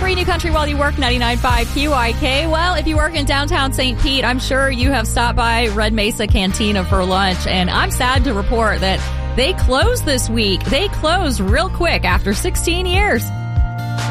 free new country while you work, 99.5 QIK. Well, if you work in downtown St. Pete, I'm sure you have stopped by Red Mesa Cantina for lunch, and I'm sad to report that they closed this week. They closed real quick after 16 years.